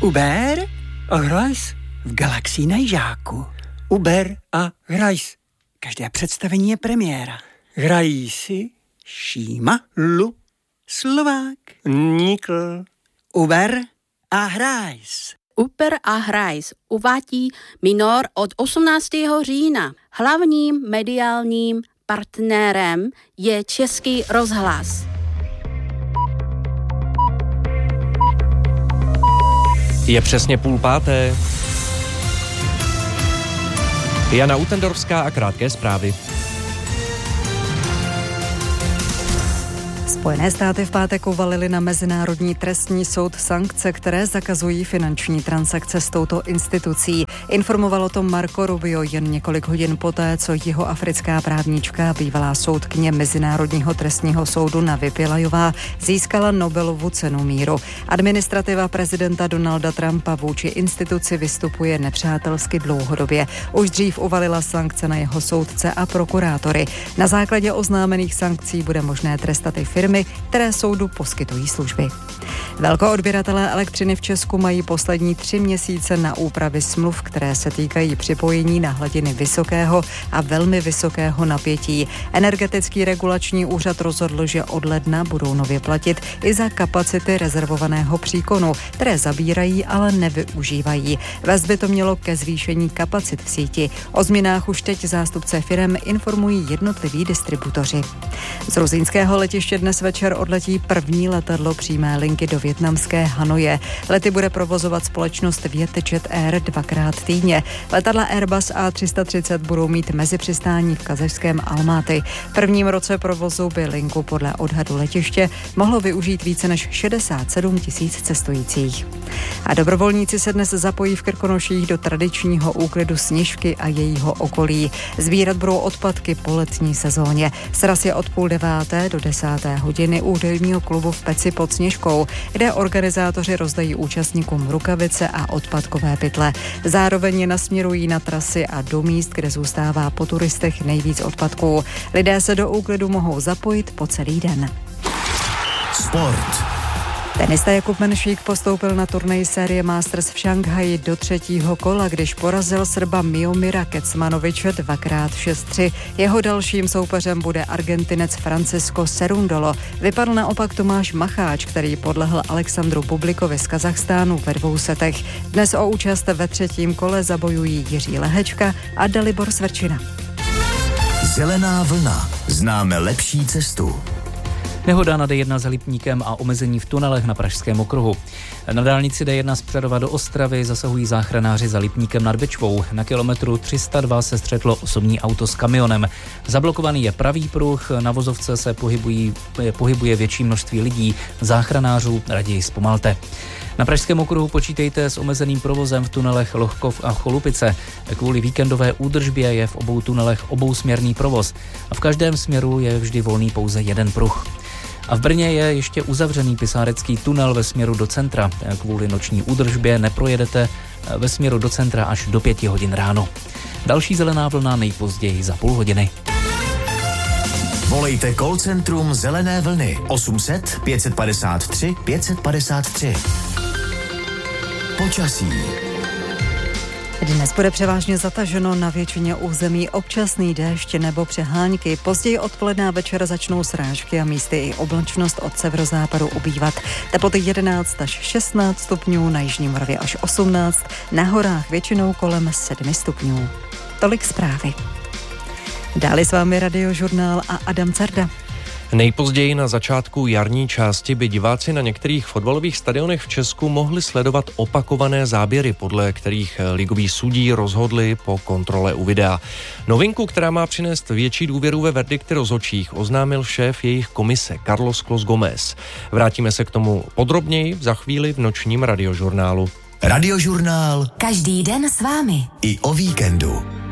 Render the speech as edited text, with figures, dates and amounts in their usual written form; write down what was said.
Uber a hrajs v Galaxii na Jižáku. Uber a hrajs. Každé představení je premiéra. Hrají si Šíma, Lu, Slovák, Nikl. Uber a hrajs. Uber a hrajs uvádí Minor od 18. října. Hlavním mediálním partnerem je Český rozhlas. Je přesně 4:30. Jana Utendorská a krátké zprávy. Spojené státy v pátek uvalily na Mezinárodní trestní soud sankce, které zakazují finanční transakce s touto institucí. Informovalo to Marco Rubio jen několik hodin poté, co jihoafrická právnička, bývalá soudkyně Mezinárodního trestního soudu Navi Pillajová, získala Nobelovu cenu míru. Administrativa prezidenta Donalda Trumpa vůči instituci vystupuje nepřátelsky dlouhodobě. Už dřív uvalila sankce na jeho soudce a prokurátory. Na základě oznámených sankcí bude možné trestat i firmy, které soudu poskytují služby. Velkoodběratelé elektřiny v Česku mají poslední 3 měsíce na úpravy smluv, které se týkají připojení na hladiny vysokého a velmi vysokého napětí. Energetický regulační úřad rozhodl, že od ledna budou nově platit i za kapacity rezervovaného příkonu, které zabírají, ale nevyužívají. Vést by to mělo ke zvýšení kapacit v síti. O změnách už teď zástupce firem informují jednotliví distributoři. Z rusínského letiště dnes večer odletí první letadlo přímé linky do vietnamské Hanoje. Lety bude provozovat společnost Vietjet Air 2krát týdně. Letadla Airbus A330 budou mít mezipřistání v kazašském Almaty. V prvním roce provozu by linku podle odhadu letiště mohlo využít více než 67 000 cestujících. A dobrovolníci se dnes zapojí v Krkonoších do tradičního úklidu Sněžky a jejího okolí. Sbírat budou odpadky po letní sezóně. Sraz je od 8:30 do 10. hodiny u hudebního klubu v Peci pod Sněžkou, kde organizátoři rozdají účastníkům rukavice a odpadkové pytle. Zároveň je nasměrují na trasy a do míst, kde zůstává po turistech nejvíc odpadků. Lidé se do úklidu mohou zapojit po celý den. Sport. Tenista Jakub Menšík postoupil na turnaj série Masters v Šanghaji do 3. kola, když porazil Srba Miomira Kecmanoviče 2x6-3. Jeho dalším soupeřem bude Argentinec Francisco Cerundolo. Vypadl naopak Tomáš Macháč, který podlehl Alexandru Bublikovi z Kazachstánu ve 2 setech. Dnes o účast ve 3. kole zabojují Jiří Lehečka a Dalibor Svrčina. Zelená vlna. Známe lepší cestu. Nehoda na D1 za Lipníkem a omezení v tunelech na Pražském okruhu. Na dálnici D1 z Přerova do Ostravy zasahují záchranáři za Lipníkem nad Bečvou. Na kilometru 302 se střetlo osobní auto s kamionem. Zablokovaný je pravý pruh, na vozovce se pohybuje větší množství lidí. Záchranářů raději zpomalte. Na Pražském okruhu počítejte s omezeným provozem v tunelech Lohkov a Cholupice. Kvůli víkendové údržbě je v obou tunelech obousměrný provoz. A v každém směru je vždy volný pouze jeden pruh. A v Brně je ještě uzavřený Pisárecký tunel ve směru do centra. Kvůli noční údržbě neprojedete ve směru do centra až do 5 hodin ráno. Další zelená vlna nejpozději za půl hodiny. Volejte call centrum Zelené vlny 800 553 553. Počasí. Dnes bude převážně zataženo, na většině území občasný déšť nebo přehánky. Později odpoledne a večer začnou srážky a místy i oblačnost od severozápadu ubývat. Teploty 11 až 16 stupňů, na jižní Moravě až 18, na horách většinou kolem 7 stupňů. Tolik zprávy. Dále s vámi Radiožurnál a Adam Carda. Nejpozději na začátku jarní části by diváci na některých fotbalových stadionech v Česku mohli sledovat opakované záběry, podle kterých ligoví sudí rozhodli po kontrole u videa. Novinku, která má přinést větší důvěru ve verdikty rozhodčích, oznámil šéf jejich komise Carlos Clos Gomez. Vrátíme se k tomu podrobněji za chvíli v nočním Radiožurnálu. Radiožurnál. Každý den s vámi. I o víkendu.